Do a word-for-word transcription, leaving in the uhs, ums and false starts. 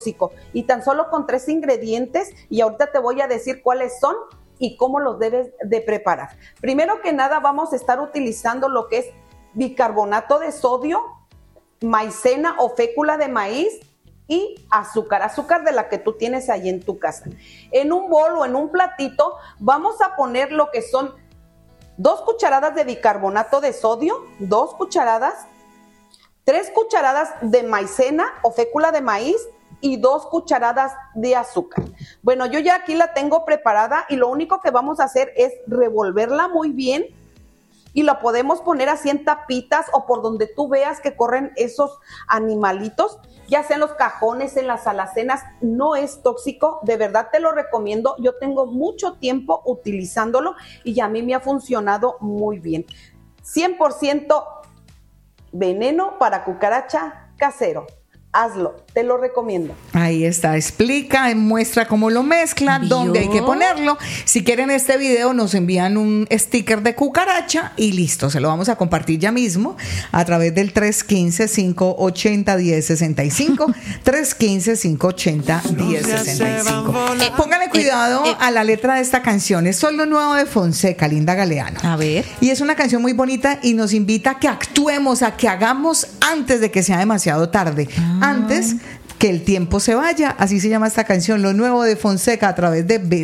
y tan solo con tres ingredientes, y ahorita te voy a decir cuáles son y cómo los debes de preparar. Primero que nada vamos a estar utilizando lo que es bicarbonato de sodio, maicena o fécula de maíz y azúcar, azúcar de la que tú tienes ahí en tu casa. En un bol o en un platito vamos a poner lo que son dos cucharadas de bicarbonato de sodio, dos cucharadas, tres cucharadas de maicena o fécula de maíz y dos cucharadas de azúcar. Bueno, yo ya aquí la tengo preparada y lo único que vamos a hacer es revolverla muy bien y la podemos poner así en tapitas o por donde tú veas que corren esos animalitos, ya sea en los cajones, en las alacenas. No es tóxico, de verdad te lo recomiendo. Yo tengo mucho tiempo utilizándolo y a mí me ha funcionado muy bien. cien por ciento veneno para cucaracha casero. Hazlo, te lo recomiendo. Ahí está, explica, muestra cómo lo mezcla, ¿Vio? Dónde hay que ponerlo. Si quieren este video nos envían un sticker de cucaracha y listo, se lo vamos a compartir ya mismo a través del tres uno cinco, cinco ocho cero, uno cero seis cinco, tres uno cinco, cinco ocho cero, uno cero seis cinco. Eh, póngale cuidado eh, eh, a la letra de esta canción, es Sol Lo Nuevo de Fonseca, Linda Galeano. A ver. Y es una canción muy bonita y nos invita a que actuemos, a que hagamos antes de que sea demasiado tarde. Ah. Antes que el tiempo se vaya, así se llama esta canción, Lo Nuevo de Fonseca a través de B.